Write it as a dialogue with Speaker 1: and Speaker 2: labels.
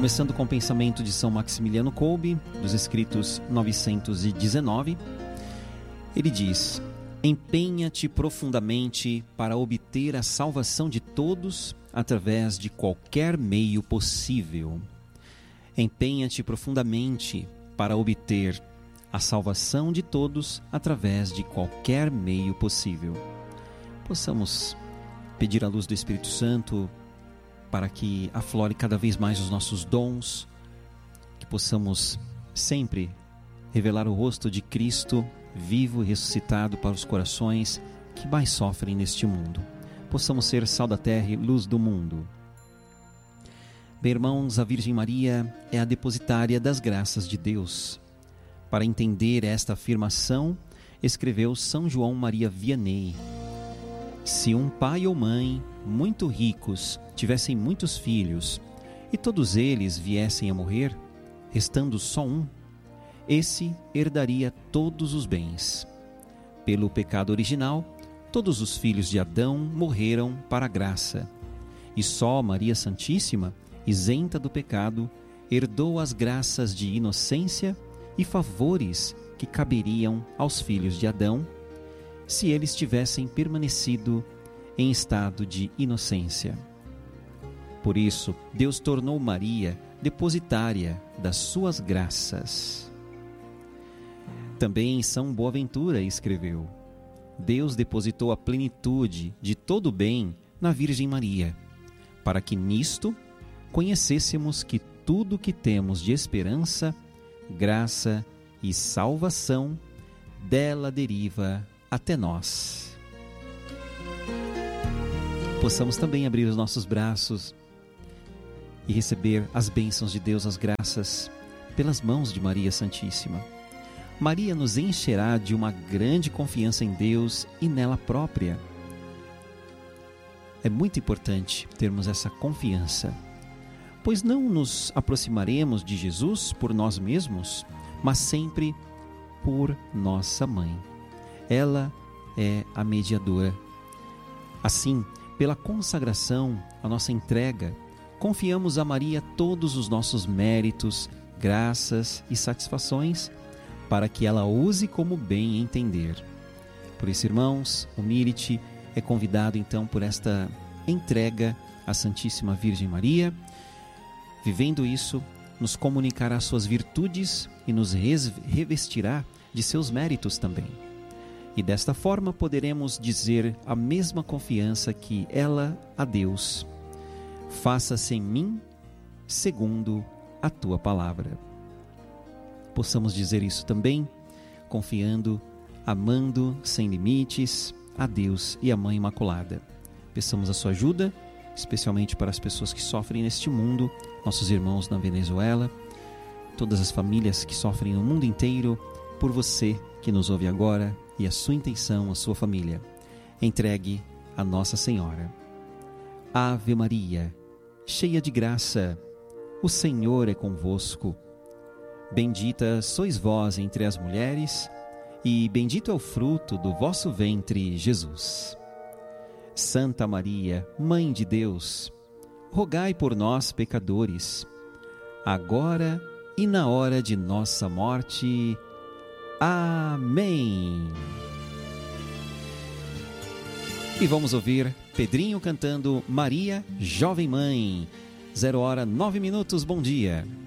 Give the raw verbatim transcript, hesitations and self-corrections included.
Speaker 1: Começando com o pensamento de São Maximiliano Kolbe, dos escritos novecentos e dezenove, ele diz: empenha-te profundamente para obter a salvação de todos através de qualquer meio possível. Empenha-te profundamente para obter a salvação de todos através de qualquer meio possível. Possamos pedir a luz do Espírito Santo para que aflore cada vez mais os nossos dons, que possamos sempre revelar o rosto de Cristo vivo e ressuscitado para os corações que mais sofrem neste mundo. Possamos ser sal da terra e luz do mundo. Bem, irmãos, a Virgem Maria é a depositária das graças de Deus. Para entender esta afirmação, escreveu São João Maria Vianney: se um pai ou mãe muito ricos tivessem muitos filhos e todos eles viessem a morrer, restando só um, esse herdaria todos os bens. Pelo pecado original, todos os filhos de Adão morreram para a graça, e só Maria Santíssima, isenta do pecado, herdou as graças de inocência e favores que caberiam aos filhos de Adão, se eles tivessem permanecido em estado de inocência. Por isso, Deus tornou Maria depositária das suas graças. Também São Boaventura escreveu: Deus depositou a plenitude de todo o bem na Virgem Maria, para que nisto conhecêssemos que tudo que temos de esperança, graça e salvação dela deriva até nós. Possamos também abrir os nossos braços e receber as bênçãos de Deus, as graças, pelas mãos de Maria Santíssima. Maria nos encherá de uma grande confiança em Deus e nela própria. É muito importante termos essa confiança, pois não nos aproximaremos de Jesus por nós mesmos, mas sempre por nossa mãe. Ela é a mediadora. Assim, pela consagração, a nossa entrega, confiamos a Maria todos os nossos méritos, graças e satisfações, para que ela use como bem entender. Por isso, irmãos, o Mirite é convidado então por esta entrega à Santíssima Virgem Maria. Vivendo isso, nos comunicará suas virtudes e nos revestirá de seus méritos também. E desta forma poderemos dizer a mesma confiança que ela a Deus: faça-se em mim segundo a tua palavra. Possamos dizer isso também, confiando, amando sem limites a Deus e a Mãe Imaculada. Peçamos a sua ajuda, especialmente para as pessoas que sofrem neste mundo, nossos irmãos na Venezuela, todas as famílias que sofrem no mundo inteiro, por você que nos ouve agora e a sua intenção, a sua família. Entregue a Nossa Senhora. Ave Maria, cheia de graça, o Senhor é convosco. Bendita sois vós entre as mulheres, e bendito é o fruto do vosso ventre, Jesus. Santa Maria, Mãe de Deus, rogai por nós, pecadores, agora e na hora de nossa morte. Amém. E vamos ouvir Pedrinho cantando Maria, Jovem Mãe. Zero hora, nove minutos, bom dia.